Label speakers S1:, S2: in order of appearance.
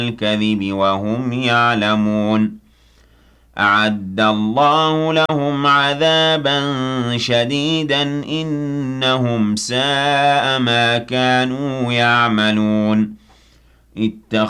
S1: الكذب وهم يعلمون أعد الله لهم عذابا شديدا إنهم ساء ما كانوا يعملون